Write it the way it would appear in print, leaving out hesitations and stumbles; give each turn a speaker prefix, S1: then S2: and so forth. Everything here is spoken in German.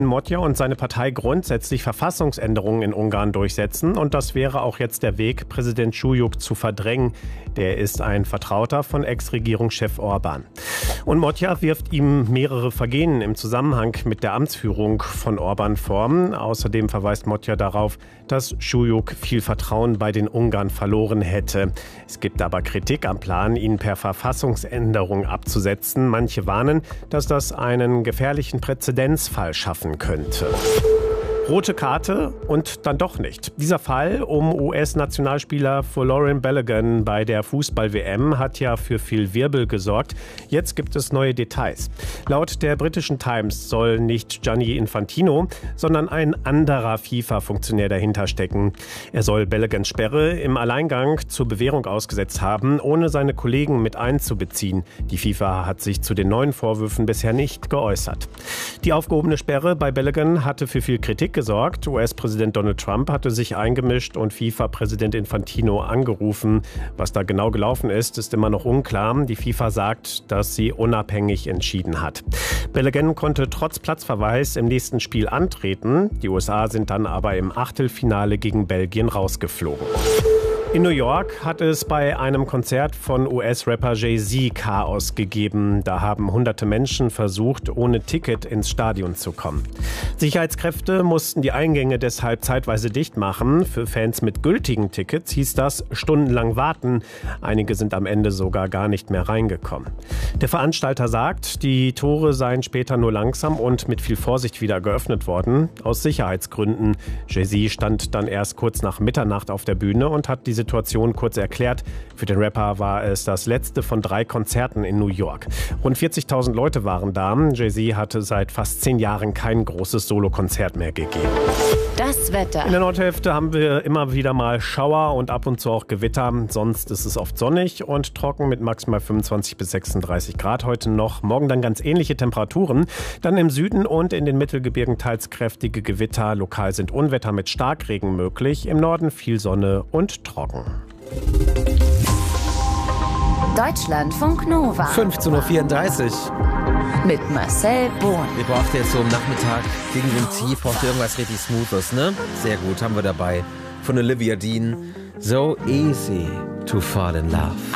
S1: Motja und seine Partei grundsätzlich Verfassungsänderungen in Ungarn durchsetzen. Und das wäre auch jetzt der Weg, Präsident Šujuk zu verdrängen. Der ist ein Vertrauter von Ex-Regierungschef Orbán. Und Motja wirft ihm mehrere Vergehen im Zusammenhang mit der Amtsführung von Orbán vor. Außerdem verweist Motja darauf, dass Šujuk viel Vertrauen bei den Ungarn verloren hätte. Es gibt aber Kritik am Plan, ihn per Verfassungsänderung abzusetzen. Manche warnen, dass das einen gefährlichen Präzedenzfall schaffen könnte. Rote Karte und dann doch nicht. Dieser Fall um US-Nationalspieler Folarin Balogun bei der Fußball-WM hat ja für viel Wirbel gesorgt. Jetzt gibt es neue Details. Laut der britischen Times soll nicht Gianni Infantino, sondern ein anderer FIFA-Funktionär dahinter stecken. Er soll Baloguns Sperre im Alleingang zur Bewährung ausgesetzt haben, ohne seine Kollegen mit einzubeziehen. Die FIFA hat sich zu den neuen Vorwürfen bisher nicht geäußert. Die aufgehobene Sperre bei Balogun hatte für viel Kritik gesorgt. US-Präsident Donald Trump hatte sich eingemischt und FIFA-Präsident Infantino angerufen. Was da genau gelaufen ist, ist immer noch unklar. Die FIFA sagt, dass sie unabhängig entschieden hat. Balogun konnte trotz Platzverweis im nächsten Spiel antreten. Die USA sind dann aber im Achtelfinale gegen Belgien rausgeflogen. In New York hat es bei einem Konzert von US-Rapper Jay-Z Chaos gegeben. Da haben hunderte Menschen versucht, ohne Ticket ins Stadion zu kommen. Sicherheitskräfte mussten die Eingänge deshalb zeitweise dicht machen. Für Fans mit gültigen Tickets hieß das stundenlang warten. Einige sind am Ende sogar gar nicht mehr reingekommen. Der Veranstalter sagt, die Tore seien später nur langsam und mit viel Vorsicht wieder geöffnet worden, aus Sicherheitsgründen. Jay-Z stand dann erst kurz nach Mitternacht auf der Bühne und hat die Situation kurz erklärt. Für den Rapper war es das letzte von 3 Konzerten in New York. Rund 40.000 Leute waren da. Jay-Z hatte seit fast 10 Jahren kein großes Solokonzert mehr gegeben.
S2: Das Wetter.
S1: In der Nordhälfte haben wir immer wieder mal Schauer und ab und zu auch Gewitter. Sonst ist es oft sonnig und trocken mit maximal 25 bis 36 Grad heute noch. Morgen dann ganz ähnliche Temperaturen. Dann im Süden und in den Mittelgebirgen teils kräftige Gewitter. Lokal sind Unwetter mit Starkregen möglich. Im Norden viel Sonne und trocken.
S2: Deutschlandfunk Nova.
S3: 15.34 Uhr.
S2: Mit Marcel Bohn.
S3: Ihr braucht jetzt so am Nachmittag gegen den Tief, braucht ihr irgendwas richtig Smoothes, ne? Sehr gut, haben wir dabei. Von Olivia Dean. So easy to fall in love.